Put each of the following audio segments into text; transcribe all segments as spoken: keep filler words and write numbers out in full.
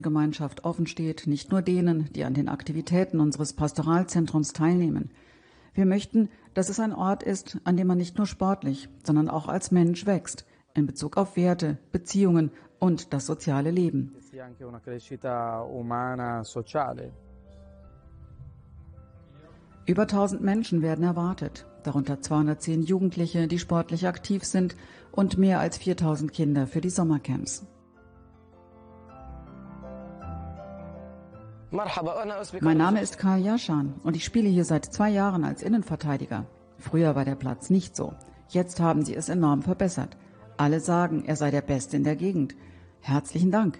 Gemeinschaft offen steht, nicht nur denen, die an den Aktivitäten unseres Pastoralzentrums teilnehmen. Wir möchten, dass es ein Ort ist, an dem man nicht nur sportlich, sondern auch als Mensch wächst, in Bezug auf Werte, Beziehungen und das soziale Leben. Über tausend Menschen werden erwartet, darunter zweihundertzehn Jugendliche, die sportlich aktiv sind, und mehr als viertausend Kinder für die Sommercamps. Mein Name ist Karl Jaschan und ich spiele hier seit zwei Jahren als Innenverteidiger. Früher war der Platz nicht so. Jetzt haben sie es enorm verbessert. Alle sagen, er sei der Beste in der Gegend. Herzlichen Dank.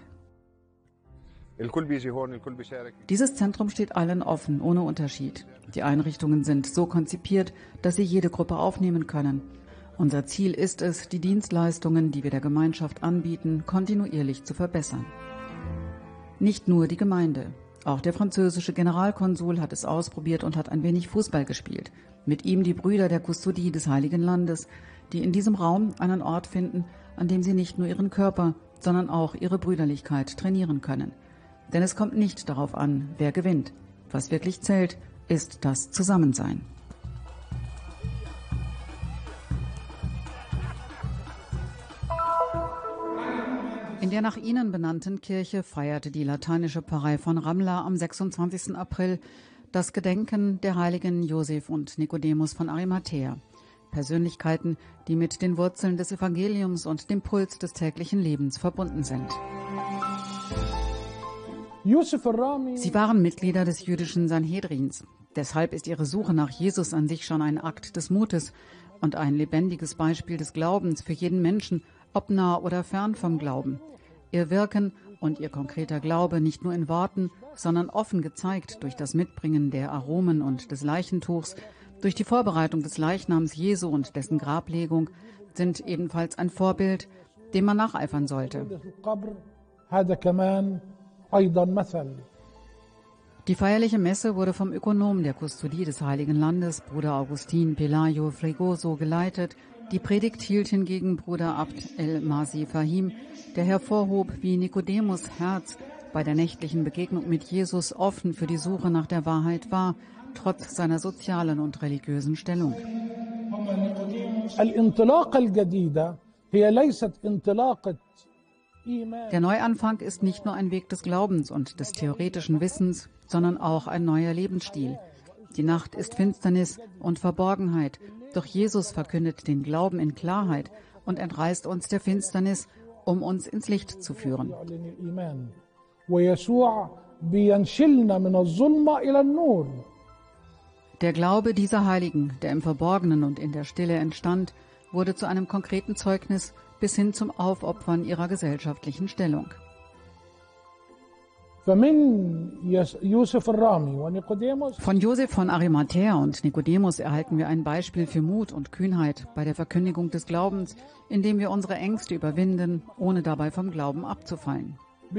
Dieses Zentrum steht allen offen, ohne Unterschied. Die Einrichtungen sind so konzipiert, dass sie jede Gruppe aufnehmen können. Unser Ziel ist es, die Dienstleistungen, die wir der Gemeinschaft anbieten, kontinuierlich zu verbessern. Nicht nur die Gemeinde. Auch der französische Generalkonsul hat es ausprobiert und hat ein wenig Fußball gespielt. Mit ihm die Brüder der Kustodie des Heiligen Landes, die in diesem Raum einen Ort finden, an dem sie nicht nur ihren Körper, sondern auch ihre Brüderlichkeit trainieren können. Denn es kommt nicht darauf an, wer gewinnt. Was wirklich zählt, ist das Zusammensein. In der nach ihnen benannten Kirche feierte die lateinische Pfarrei von Ramla am sechsundzwanzigsten April das Gedenken der Heiligen Josef und Nikodemus von Arimathäa. Persönlichkeiten, die mit den Wurzeln des Evangeliums und dem Puls des täglichen Lebens verbunden sind. Sie waren Mitglieder des jüdischen Sanhedrins. Deshalb ist ihre Suche nach Jesus an sich schon ein Akt des Mutes und ein lebendiges Beispiel des Glaubens für jeden Menschen, ob nah oder fern vom Glauben. Ihr Wirken und ihr konkreter Glaube nicht nur in Worten, sondern offen gezeigt durch das Mitbringen der Aromen und des Leichentuchs, durch die Vorbereitung des Leichnams Jesu und dessen Grablegung, sind ebenfalls ein Vorbild, dem man nacheifern sollte. Die feierliche Messe wurde vom Ökonom der Kustodie des Heiligen Landes, Bruder Augustin Pelayo Fregoso, geleitet. Die Predigt hielt hingegen Bruder Abd el-Masi Fahim, der hervorhob, wie Nikodemus Herz bei der nächtlichen Begegnung mit Jesus offen für die Suche nach der Wahrheit war, trotz seiner sozialen und religiösen Stellung. Der Neuanfang ist nicht nur ein Weg des Glaubens und des theoretischen Wissens, sondern auch ein neuer Lebensstil. Die Nacht ist Finsternis und Verborgenheit, doch Jesus verkündet den Glauben in Klarheit und entreißt uns der Finsternis, um uns ins Licht zu führen. Der Glaube dieser Heiligen, der im Verborgenen und in der Stille entstand, wurde zu einem konkreten Zeugnis bis hin zum Aufopfern ihrer gesellschaftlichen Stellung. Von Josef von Arimathäa und Nikodemus erhalten wir ein Beispiel für Mut und Kühnheit bei der Verkündigung des Glaubens, indem wir unsere Ängste überwinden, ohne dabei vom Glauben abzufallen.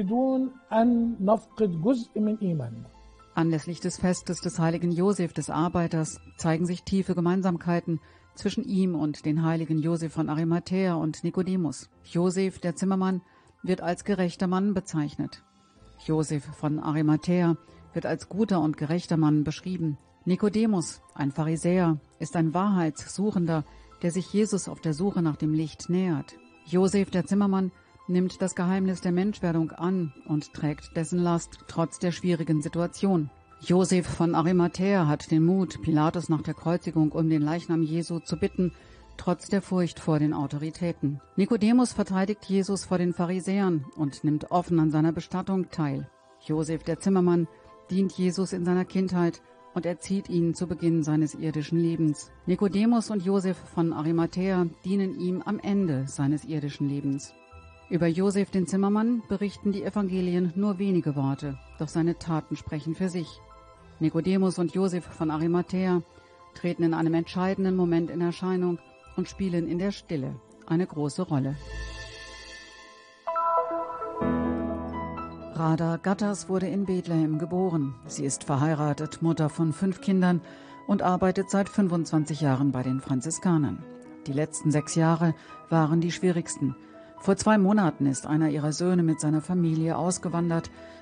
Anlässlich des Festes des heiligen Josef des Arbeiters zeigen sich tiefe Gemeinsamkeiten zwischen ihm und den heiligen Josef von Arimathäa und Nikodemus. Josef, der Zimmermann, wird als gerechter Mann bezeichnet. Josef von Arimathäa wird als guter und gerechter Mann beschrieben. Nikodemus, ein Pharisäer, ist ein Wahrheitssuchender, der sich Jesus auf der Suche nach dem Licht nähert. Josef, der Zimmermann, nimmt das Geheimnis der Menschwerdung an und trägt dessen Last trotz der schwierigen Situation. Josef von Arimathäa hat den Mut, Pilatus nach der Kreuzigung um den Leichnam Jesu zu bitten, trotz der Furcht vor den Autoritäten. Nikodemus verteidigt Jesus vor den Pharisäern und nimmt offen an seiner Bestattung teil. Josef, der Zimmermann, dient Jesus in seiner Kindheit und erzieht ihn zu Beginn seines irdischen Lebens. Nikodemus und Josef von Arimathäa dienen ihm am Ende seines irdischen Lebens. Über Josef, den Zimmermann, berichten die Evangelien nur wenige Worte, doch seine Taten sprechen für sich. Nikodemus und Josef von Arimathäa treten in einem entscheidenden Moment in Erscheinung und spielen in der Stille eine große Rolle. Radha Gattas wurde in Bethlehem geboren. Sie ist verheiratet, Mutter von fünf Kindern und arbeitet seit fünfundzwanzig Jahren bei den Franziskanern. Die letzten sechs Jahre waren die schwierigsten. Vor zwei Monaten ist einer ihrer Söhne mit seiner Familie ausgewandert.